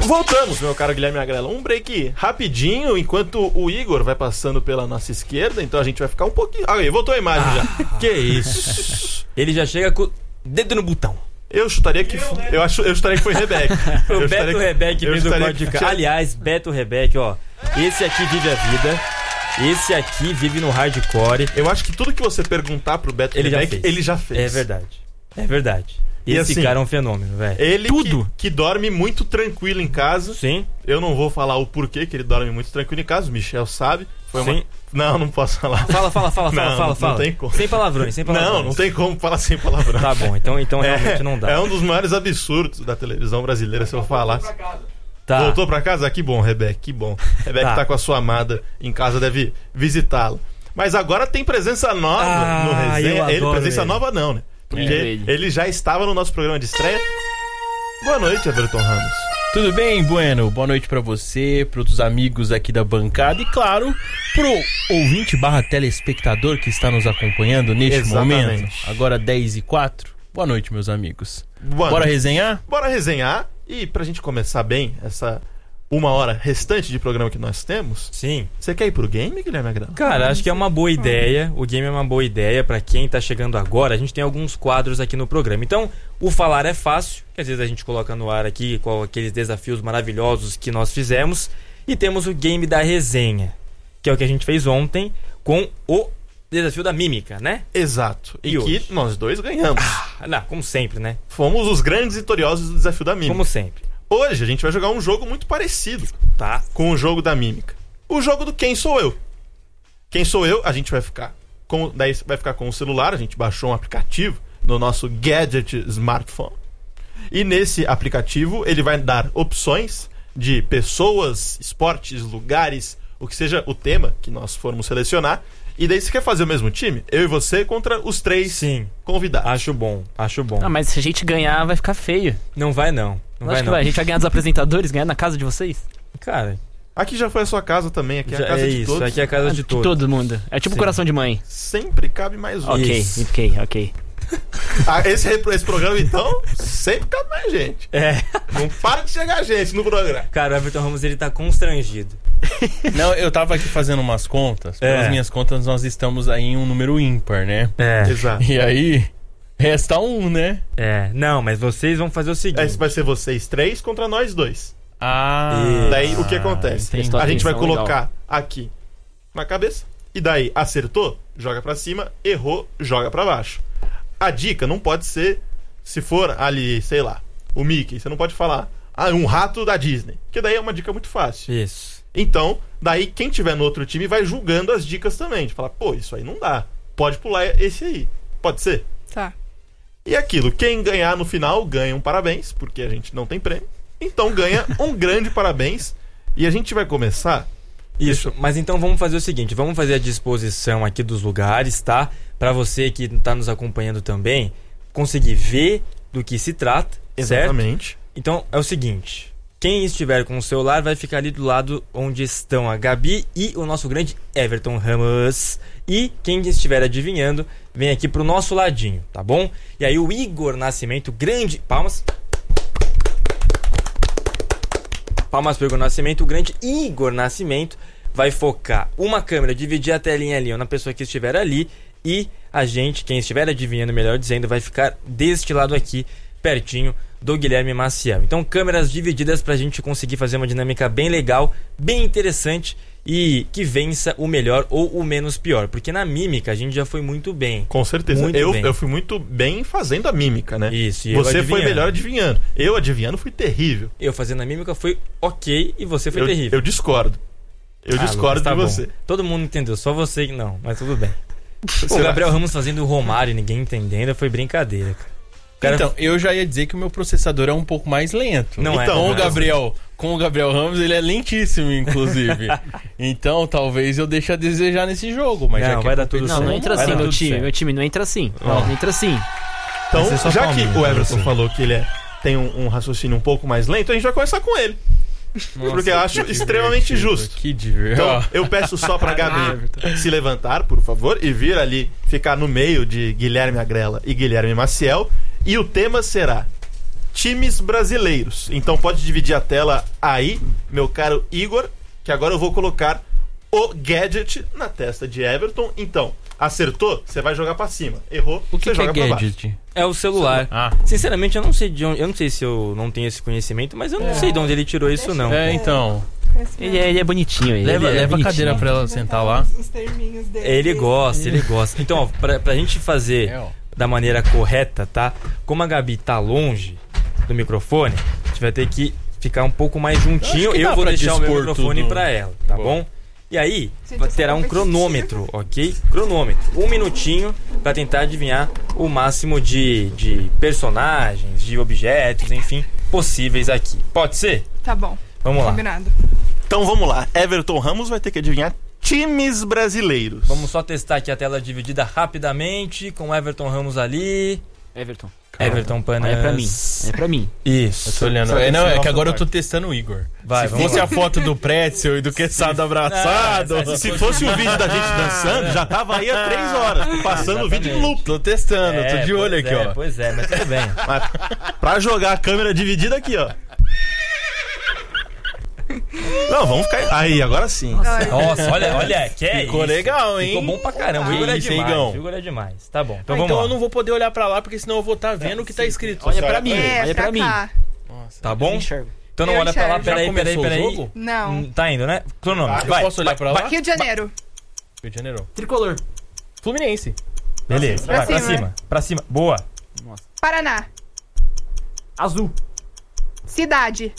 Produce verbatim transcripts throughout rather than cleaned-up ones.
Voltamos, meu caro Guilherme Agrela. Um break rapidinho, enquanto o Igor vai passando pela nossa esquerda, então a gente vai ficar um pouquinho... Ah, aí, voltou a imagem ah, já. Que isso? Ele já chega com o dedo no botão. Eu chutaria que... Eu, né? eu, acho, eu chutaria que foi Rebeck. O Beto Rebeck vem do código de casa. Aliás, Beto Rebeck, ó. Esse aqui vive a vida. Esse aqui vive no hardcore. Eu acho que tudo que você perguntar pro Beto ele Rebeck, já fez. ele já fez. É verdade. É verdade. E Esse assim, cara é um fenômeno, velho. Ele Tudo. Que, que dorme muito tranquilo em casa. Sim. Eu não vou falar o porquê que ele dorme muito tranquilo em casa. O Michel sabe. Foi Sim. Uma... Não, não posso falar. Fala, fala, fala, não, fala, fala, não fala. Não tem como. Sem palavrões, sem palavrões. Não, não tem como falar sem palavrões. Tá bom, então, então realmente é, não dá. É um dos maiores absurdos da televisão brasileira, se eu falar. Tá. Voltou pra casa? Ah, que bom, Rebeca, que bom. Rebeca tá. tá com a sua amada em casa, deve visitá-la. Mas agora tem presença nova ah, no Resenha. Ele, presença ele. nova não, né? Porque é ele. ele já estava no nosso programa de estreia. Boa noite, Everton Ramos. Tudo bem, Bueno? Boa noite pra você, pros amigos aqui da bancada e, claro, pro ouvinte barra telespectador que está nos acompanhando neste Exatamente. momento. Agora dez e quatro. Boa noite, meus amigos. Boa Bora noite. resenhar? Bora resenhar. E pra gente começar bem essa uma hora restante de programa que nós temos... Sim. Você quer ir pro game, Guilherme Agrela? Cara, acho que é uma boa ideia. O game é uma boa ideia pra quem tá chegando agora. A gente tem alguns quadros aqui no programa. Então, o falar é fácil, que às vezes a gente coloca no ar aqui com aqueles desafios maravilhosos que nós fizemos. E temos o game da resenha, que é o que a gente fez ontem com o desafio da mímica, né? Exato. E, E que hoje? nós dois ganhamos. Ah, não, como sempre, né? Fomos os grandes vitoriosos do desafio da mímica. Como sempre. Hoje a gente vai jogar um jogo muito parecido, Tá. com o jogo da mímica. O jogo do Quem Sou Eu. Quem Sou Eu, a gente vai ficar com, daí vai ficar com o celular, a gente baixou um aplicativo no nosso gadget smartphone. E nesse aplicativo ele vai dar opções de pessoas, esportes, lugares, o que seja o tema que nós formos selecionar. E daí você quer fazer o mesmo time? Eu e você contra os três Sim. convidados. Acho bom, acho bom. Ah, mas se a gente ganhar, vai ficar feio. Não vai não. Não vai Acho que não. vai. A gente vai ganhar dos apresentadores, ganhar na casa de vocês. Cara, Aqui já foi a sua casa também, aqui é já a casa é de isso, todos. aqui é a casa Ah, de todos. todo mundo. É tipo Sim. coração de mãe. Sempre cabe mais um. Ok, Isso. ok, ok. Ah, esse, esse programa, então, sempre cabe mais gente. É. Não para de chegar gente no programa. Cara, o Everton Ramos, ele tá constrangido. Não, eu tava aqui fazendo umas contas. É. Pelas minhas contas, nós estamos aí em um número ímpar, né? É. Exato. E aí, resta um, né? É. Não, mas vocês vão fazer o seguinte. Esse vai ser vocês três contra nós dois. Ah. Isso. Daí o que acontece? entendi. A gente vai Atenção, colocar legal. aqui na cabeça. E daí, acertou, joga pra cima. Errou, joga pra baixo. A dica não pode ser, se for ali, sei lá, o Mickey, você não pode falar, ah, um rato da Disney. Porque daí é uma dica muito fácil. Isso. Então, daí quem tiver no outro time vai julgando as dicas também. De falar, pô, isso aí não dá. Pode pular esse aí. Pode ser? Tá. E aquilo, quem ganhar no final ganha um parabéns, porque a gente não tem prêmio. Então ganha um grande parabéns. E a gente vai começar... Isso, mas então vamos fazer o seguinte, vamos fazer a disposição aqui dos lugares, tá? Pra você que tá nos acompanhando também, conseguir ver do que se trata, certo? Exatamente. Então é o seguinte, quem estiver com o celular vai ficar ali do lado onde estão a Gabi e o nosso grande Everton Ramos. E quem estiver adivinhando, vem aqui pro nosso ladinho, tá bom? E aí o Igor Nascimento, grande... Palmas... Palmas para o Igor Nascimento. O grande Igor Nascimento vai focar uma câmera, dividir a telinha ali na pessoa que estiver ali. E a gente, quem estiver adivinhando, melhor dizendo, vai ficar deste lado aqui, pertinho do Guilherme Maciel. Então, câmeras divididas para a gente conseguir fazer uma dinâmica bem legal, bem interessante e que vença o melhor ou o menos pior. Porque na mímica a gente já foi muito bem. Com certeza. Muito Eu, bem. eu fui muito bem fazendo a mímica, né? Isso, e eu Você foi adivinhando. melhor adivinhando. Eu adivinhando fui terrível. Eu fazendo a mímica foi ok e você foi eu, terrível. eu discordo. Eu Ah, discordo Lucas, tá de bom. você. Todo mundo entendeu, só você que não, mas tudo bem. O Será? Gabriel Ramos fazendo o Romário e ninguém entendendo foi brincadeira, cara. O cara- Então, eu já ia dizer que o meu processador é um pouco mais lento. Não é, Então, com não o é. Gabriel, com o Gabriel Ramos, ele é lentíssimo, inclusive. Então, talvez eu deixe a desejar nesse jogo, mas Não, já que vai é dar tudo competição, Não, não entra vai assim, dar meu tudo time. certo. Meu time não entra assim. Não. Não entra assim. Então, Vai ser só já que palminha, o Everton assim. falou que ele é, tem um, um raciocínio um pouco mais lento, a gente vai começar com ele. Nossa, Porque eu acho que extremamente divertido, justo. Que divertido. Então, eu peço só pra Gabi se levantar, por favor, e vir ali, ficar no meio de Guilherme Agrela e Guilherme Maciel. E o tema será times brasileiros. Então pode dividir a tela aí, meu caro Igor, que agora eu vou colocar o gadget na testa de Everton. Então, acertou, você vai jogar pra cima. Errou, O que, você que é joga pra baixo. gadget? É o celular. Ah, Sinceramente, eu não sei de onde. Eu não sei se eu não tenho esse conhecimento, mas eu não sei de onde ele tirou isso, não. é, então. Ele é, ele é bonitinho. Ele, Leva, ele é leva a bonitinho. cadeira pra ela sentar lá. Os terminhos dele. Ele gosta, ele gosta. Então, ó, pra, pra gente fazer É, ó. da maneira correta, tá? Como a Gabi tá longe do microfone, a gente vai ter que ficar um pouco mais juntinho. Acho que Eu dá vou pra deixar o meu dispor microfone tudo. pra ela, tá Bom. bom? E aí, Gente, vai- eu sou terá um competitiva. cronômetro, ok? Cronômetro. Um minutinho pra tentar adivinhar o máximo de, de personagens, de objetos, enfim, possíveis aqui. Pode ser? Tá bom, Vamos lá. combinado. Então vamos lá, Everton Ramos vai ter que adivinhar times brasileiros. Vamos só testar aqui a tela dividida rapidamente, com o Everton Ramos ali. Everton. Everton Panas. Olha pra mim. Olha pra mim. Isso. Eu tô olhando. Só É, não, é nossa que agora eu parte. tô testando o Igor. Vai, Se vamos fosse lá. a foto do pretzel e do queçado abraçado. Não, essa- Se fosse o vídeo da gente dançando, já tava aí há três horas, passando o vídeo em loop. Tô testando, É, tô de olho pois aqui, é, ó. Pois é, mas tudo bem. Mas pra jogar a câmera dividida aqui, ó. Não, vamos ficar. Aí, agora sim. Nossa, olha, olha, que é Ficou isso. legal, hein? Ficou bom pra caramba. O Que Igor é isso, hein, demais. Igão? O Igor é demais. Tá bom. Então Ah, vamos então lá. eu não vou poder olhar pra lá, porque senão eu vou estar vendo o que tá escrito. Olha pra mim. É, Olha pra mim. cá. Nossa. Tá Eu bom? enxergo. Então não Eu olha pra lá. enxergo. Já Peraí, peraí, começou peraí. o jogo? Não. Hum, Tá indo, né? Cronômetro. Eu Vai. posso olhar vai, pra lá? Rio de Janeiro. Rio de Janeiro. Tricolor. Fluminense. Beleza. Pra Vai, pra cima. cima. Pra cima. Boa. Nossa. Paraná. Azul. Cidade.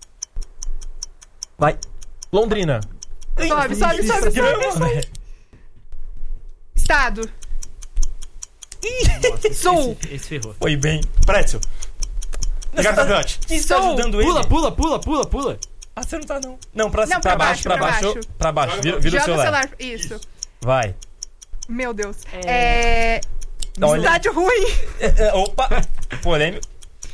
Vai. Londrina. Sobe, sobe, sobe, sobe, sobe. Estado. Sul. Esse, esse ferrou. Foi bem. Pretzel. Você tá, Garote. quem está Sul. ajudando ele? Pula, pula, pula, pula, pula. Ah, você não tá não. Não, pra, Não, pra, pra baixo, baixo, pra pra baixo. baixo. Pra baixo. Vira, vira o Joga o celular. celular. Isso. Vai. Meu Deus. É. É. Então, olha- Estádio ruim. É, é, Opa. Polêmico.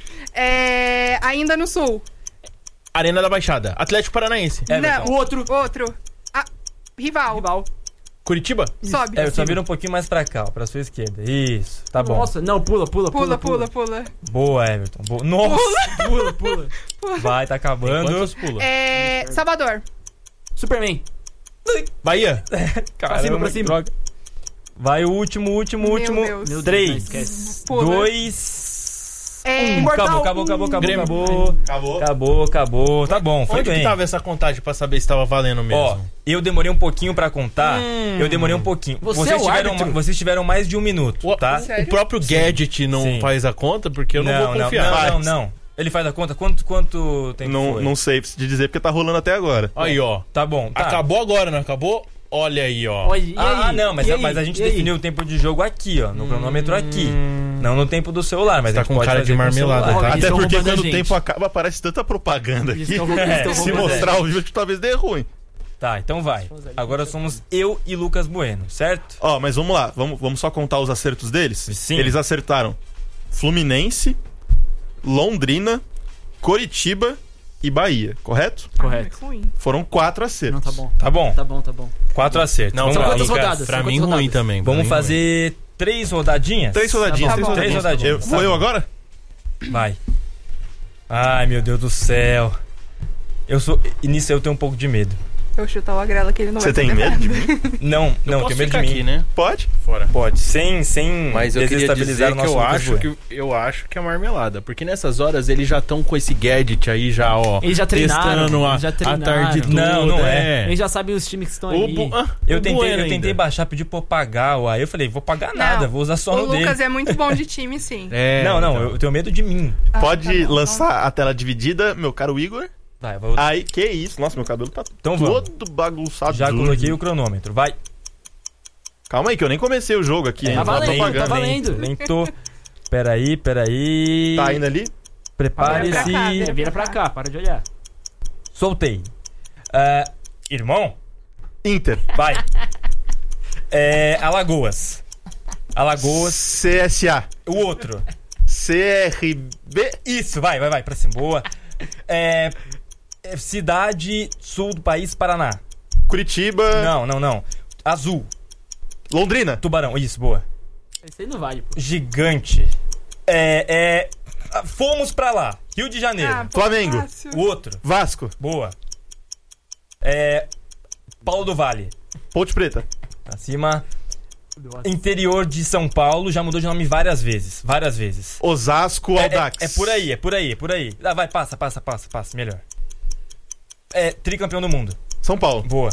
É. Ainda no sul. Arena da Baixada. Atlético Paranaense. Everton. Não. O outro. Outro. Ah, rival. Rival. Curitiba. Sobe. É, só vira um pouquinho mais pra cá, ó, pra sua esquerda. Isso, tá bom. Nossa, não, pula, pula, Pula, pula. pula, pula. Boa, Everton. Boa. Nossa, Pula, pula. vai, tá acabando. Quantos pula? É. Salvador. Superman. Bahia. Caramba, cima, pra que cima. droga. Vai o último, último, Meu último. Deus. Meu Deus, não Três, esquece. Pula. dois... É. Um. Mortal. Acabou, acabou, acabou, acabou, Grêmio. acabou. Acabou. Acabou, acabou. Tá bom, foi Onde bem. que tava essa contagem pra saber se tava valendo mesmo? Ó, eu demorei um pouquinho pra contar. Hum. Eu demorei um pouquinho. Você vocês, é o tiveram, árbitro. vocês tiveram mais de um minuto, o, tá? o- Sério? o próprio gadget não Sim. faz a conta, porque eu não, vou confiar. Não, não, não. Ele faz a conta? Quanto, quanto tempo Não, foi? não sei te dizer porque tá rolando até agora. Aí, ó. Tá bom, tá. Acabou agora, não acabou? Olha aí, ó. Olha, e Ah, aí? não, mas, E a- aí? mas a gente E aí? definiu o tempo de jogo aqui, ó, no cronômetro aqui. Não no tempo do celular, mas Tá a gente com pode cara fazer de com o marmelada, celular. tá? Eles Até estão porque roubando a quando o gente. tempo acaba, aparece tanta propaganda Eles aqui. estão roubando- É, eles estão Se roubando. mostrar ao vivo, talvez dê ruim. Tá, então vai. Agora somos eu e Lucas Bueno, certo? Ó, mas vamos lá, vamos, vamos só contar os acertos deles? Sim. Eles acertaram Fluminense, Londrina, Coritiba e Bahia, correto? Correto. Ruim. Foram quatro Não, acertos. tá bom. Tá bom. Tá bom, tá bom. Quatro acertos. Não, Vamos pra lá, quantas mim, Lucas. rodadas? pra São mim quantas ruim rodadas? também. pra Vamos mim fazer três rodadinhas? Três rodadinhas, Tá três bom. rodadinhas. Três rodadinhas. Eu- Tá vou eu bom. agora? Vai. Ai, meu Deus do céu. Eu sou. E nisso eu tenho um pouco de medo. Eu chutar o agrela que ele não Você vai tem poder medo de nada. mim? Não, ruim. não, Eu posso tenho medo de ficar mim. aqui, né? Pode. Fora. Pode, sem, sem Mas eu queria desestabilizar dizer o que nosso eu Lucas acho Bueno. que eu acho que é marmelada, porque nessas horas eles já estão com esse gadget aí já, ó, Eles já treinaram, testando a, eles já a treinaram. tarde toda. Não, não é. Eles já sabem os times que estão O ali. bu- ah, Eu o tentei, Bueno eu tentei ainda. baixar, pedir pra eu pagar, uai. Eu falei, vou pagar nada, Não. vou usar só O no dele. Lucas é muito bom de time, sim. É, Não, não, então. eu tenho medo de mim. Ah, Pode tá bom, lançar a tela dividida, meu caro Igor. Vai, vou... Aí, que isso? Nossa, meu cabelo tá Então vamos. todo bagunçado. Já coloquei o cronômetro. Vai. Calma aí, que eu nem comecei o jogo aqui. É, ainda, tá valendo, propaganda. tá valendo. Lento. Peraí, peraí. Tá indo ali? Vira Prepare-se. pra cá, É, vira pra cá, para de olhar. Soltei. Ah, irmão, Inter. vai. É, Alagoas. Alagoas. C S A. O outro. C R B. Isso, vai, vai, vai, pra cima. Boa. É, é, cidade sul do país, Paraná. Curitiba. Não, não, não. Azul. Londrina. Tubarão. Isso, boa. Esse aí não vale, pô. Gigante. É, é... ah, fomos pra lá. Rio de Janeiro. Ah, pô, Flamengo. fácil. O outro. Vasco. Boa. É. Paulo do Vale. Ponte Preta. Pra cima. Interior de São Paulo, já mudou de nome várias vezes. Várias vezes. Osasco, É, Audax. é, é por aí, é por aí, é por aí. Ah, vai, passa, passa, passa, passa. Melhor. É tricampeão do mundo. São Paulo. Boa.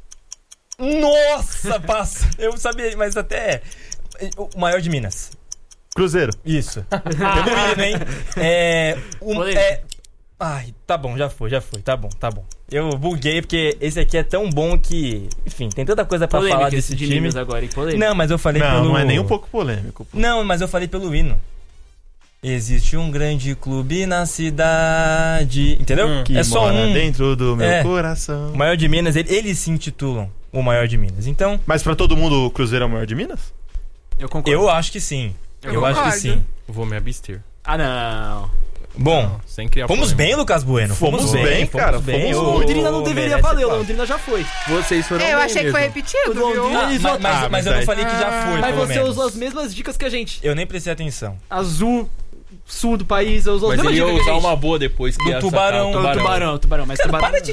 Nossa, passa. Eu sabia, mas até. O maior de Minas. Cruzeiro. Isso. Pelo hino, hein? É. Um, Polêmica. é. Ai, tá bom, já foi, já foi. Tá bom, tá bom. Eu buguei porque esse aqui é tão bom que. Enfim, tem tanta coisa pra Polêmica falar desse esse de time. Minas agora, hein? Polêmica. Não, mas eu falei Não, pelo. não é nem um pouco polêmico. pô. Não, mas eu falei pelo hino. Existe um grande clube na cidade. Entendeu? Hum, Que é só mora um. dentro do meu É. coração. O maior de Minas, ele- eles se intitulam o maior de Minas. Então, Mas pra todo mundo o Cruzeiro é o maior de Minas? Eu concordo. eu acho que sim. Eu Eu, acho que concordo. sim. Vou me abster. Ah, não. Bom, Não, sem criar fomos polêmica. bem, Lucas Bueno. Fomos Fomos, bem, bem, cara, Fomos bem. fomos O- O Londrina não deveria merece valer, o quatro. Londrina já foi. Vocês foram É, eu bem achei que foi mesmo. repetido, O do viu? Londrina- Ah, Eles mas, votaram. mas, Ah, mas mas eu não daí- falei que já foi, Mas pelo você menos. usou as mesmas dicas que a gente. Eu nem prestei atenção. Azul, sul do país, eu usou as Mas mesmas ele ia dicas que a usar gente. uma boa depois que Do ia tubarão. sacar o Tubarão, tubarão, mas tubarão. Para de